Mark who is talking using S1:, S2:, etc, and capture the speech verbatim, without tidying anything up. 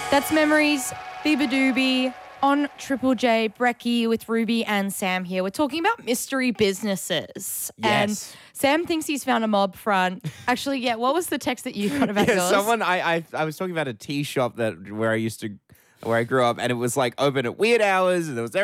S1: That's Memories, Biba Doobie on Triple J. Brecky with Ruby and Sam here. We're talking about mystery businesses.
S2: Yes.
S1: And Sam thinks he's found a mob front. Actually, yeah, what was the text that you got about
S2: Yeah,
S1: yours?
S2: someone I, I I was talking about a tea shop that where I used to where I grew up, and it was like open at weird hours, and there was